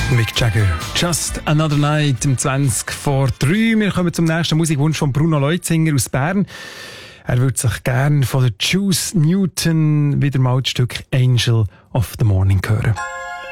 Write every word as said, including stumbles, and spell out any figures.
Mick Jagger, Just Another Night um zwanzig vor drei. Wir kommen zum nächsten Musikwunsch von Bruno Leutzinger aus Bern. Er würde sich gerne von der Juice Newton wieder mal das Stück Angel of the Morning hören.